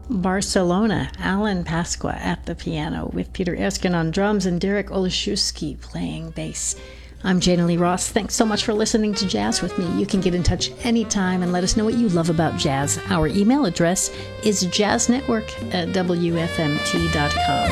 Barcelona, Alan Pasqua at the piano with Peter Erskine on drums and Derek Olszewski playing bass. I'm Jana Lee Ross. Thanks so much for listening to Jazz with me. You can get in touch anytime and let us know what you love about jazz. Our email address is jazznetwork@wfmt.com.